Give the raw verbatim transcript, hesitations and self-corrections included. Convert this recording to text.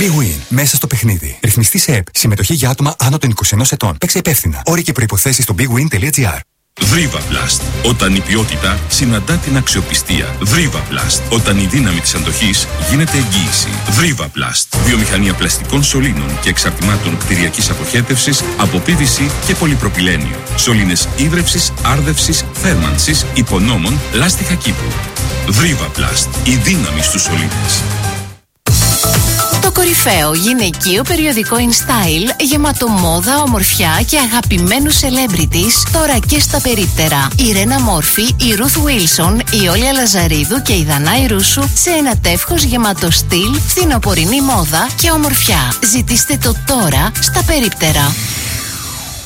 Big Win. Μέσα στο παιχνίδι. Ρυθμιστή σε ΕΠ. Συμμετοχή για άτομα άνω των είκοσι ενός ετών. Παίξε υπεύθυνα. Όροι και προϋποθέσεις στο big win τελεία gr. Δρίβαπλαστ. Όταν η ποιότητα συναντά την αξιοπιστία. Δρίβαπλαστ. Όταν η δύναμη της αντοχής γίνεται εγγύηση. Δρίβαπλαστ. Βιομηχανία πλαστικών σωλήνων και εξαρτημάτων κτηριακής αποχέτευσης από πι βι σι και πολυπροπυλένιο. Σωλήνες ίδρευσης, άρδευσης, θέρμανσης, υπονόμων, λάστιχα κήπου. Δρίβαπλαστ. Η δύναμη στους σωλήνες. Το κορυφαίο γυναικείο περιοδικό InStyle, γεμάτο μόδα, ομορφιά και αγαπημένους celebrities, τώρα και στα περίπτερα. Η Ρένα Μόρφη, η Ruth Wilson, η Όλια Λαζαρίδου και η Δανάη Ρούσου σε ένα τεύχος γεμάτο στυλ, φθινοπορεινή μόδα και ομορφιά. Ζητήστε το τώρα στα περίπτερα.